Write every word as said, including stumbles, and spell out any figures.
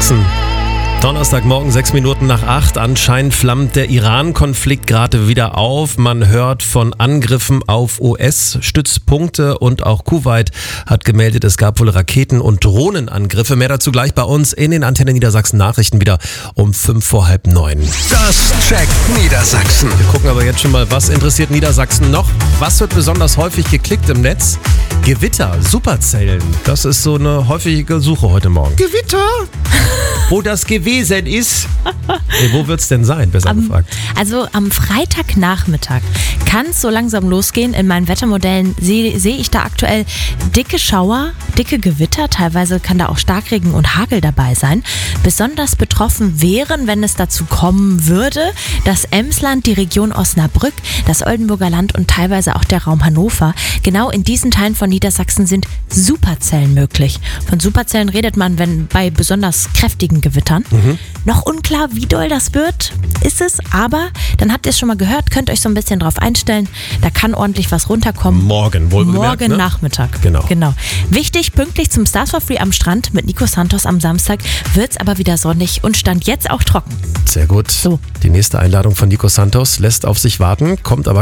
Niedersachsen. Donnerstagmorgen, sechs Minuten nach acht. Anscheinend flammt der Iran-Konflikt gerade wieder auf. Man hört von Angriffen auf U S-Stützpunkte und auch Kuwait hat gemeldet, es gab wohl Raketen- und Drohnenangriffe. Mehr dazu gleich bei uns in den Antenne Niedersachsen Nachrichten wieder um fünf vor halb neun. Das checkt Niedersachsen. Wir gucken aber jetzt schon mal, was interessiert Niedersachsen noch? Was wird besonders häufig geklickt im Netz? Gewitter, Superzellen. Das ist so eine häufige Suche heute Morgen. Gewitter? Wo das gewesen ist. Nee, wo wird's denn sein, besser am, gefragt? Also am Freitagnachmittag kann es so langsam losgehen. In meinen Wettermodellen sehe seh ich da aktuell dicke Schauer, dicke Gewitter. Teilweise kann da auch Starkregen und Hagel dabei sein. Besonders betroffen wären, wenn es dazu kommen würde, das Emsland, die Region Osnabrück, das Oldenburger Land und teilweise auch der Raum Hannover. Genau in diesen Teilen von Niedersachsen sind Superzellen möglich. Von Superzellen redet man, wenn bei besonders kräftigen Gewittern. Mhm. Noch unklar, wie doll das wird, ist es, aber dann habt ihr es schon mal gehört, könnt euch so ein bisschen drauf einstellen. Da kann ordentlich was runterkommen. Morgen, wohlgemerkt, Morgen ne? Nachmittag. Genau. genau. Wichtig, pünktlich zum Stars for Free am Strand mit Nico Santos am Samstag wird es aber wieder sonnig und stand jetzt auch trocken. Sehr gut. So. Die nächste Einladung von Nico Santos lässt auf sich warten, kommt aber